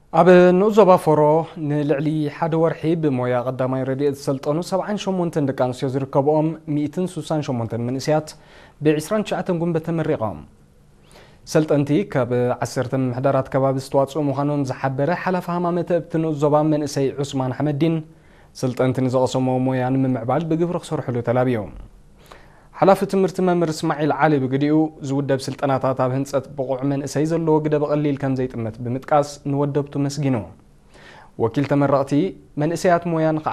ኣብ ንዞባ ፈሮ ንልዕሊ ሓደ ወርሒ ብሞያ ቀዳማይ ረድኤት ዝሰልጠኑ 78 ደቂ ኣንስትዮ ዝርከብኦም 168 መንእስያት ብ29 ጉንበት ተመሪቖም ሰልጠንቲ ካብ 10 ምሕዳራት ከባቢ ዝተዋፅኡ ምዃኖም ዝሓበረ ሓላፊ ሃማመት ኣብቲ ንዞባ መንእሰይ ዑስማን ኣሕመዲን ሰልጠንቲ ንዘቐሰምዎ ሞያ ንምምዕባል ብግብሪ ክሰርሕሉ ተላብዮም حلف تمرت ممر اسماعيل علي بقديو زودب سلطناتات ኣብ ህንጸት ብቑዕ መንእሰይ ዘለዎ ግደ በቐሊል ከም ዘይጥመት ብምጥቃስ ንወደብቱ መስጊኖ ወኪል ተመረቕቲ መንእሰያት ሞያን